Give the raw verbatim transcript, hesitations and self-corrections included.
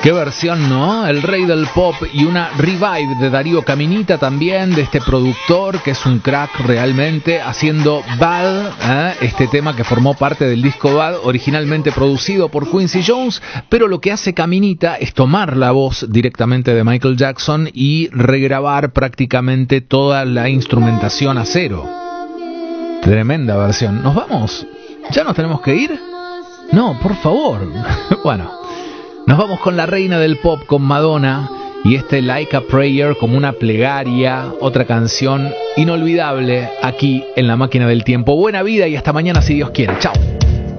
Qué versión, ¿no? El rey del pop y una revive de Darío Caminita también, de este productor que es un crack realmente, haciendo Bad, ¿eh? Este tema que formó parte del disco Bad, originalmente producido por Quincy Jones, pero lo que hace Caminita es tomar la voz directamente de Michael Jackson y regrabar prácticamente toda la instrumentación a cero. Tremenda versión. ¿Nos vamos? ¿Ya nos tenemos que ir? No, por favor. Bueno. Nos vamos con la reina del pop, con Madonna, y este Like a Prayer como una plegaria, otra canción inolvidable aquí en La Máquina del Tiempo. Buena vida y hasta mañana si Dios quiere. Chao.